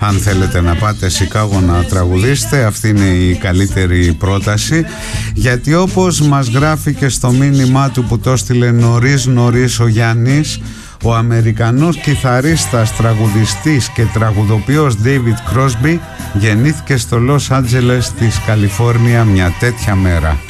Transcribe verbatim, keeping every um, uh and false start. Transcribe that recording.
Αν θέλετε να πάτε Σικάγο να τραγουδήσετε, αυτή είναι η καλύτερη πρόταση, γιατί όπως μας γράφει και στο μήνυμά του που το έστειλε νωρίς νωρίς ο Γιάννης, ο Αμερικανός κιθαρίστας, τραγουδιστής και τραγουδοποιός David Crosby γεννήθηκε στο Λος Άντζελες της Καλιφόρνια μια τέτοια μέρα.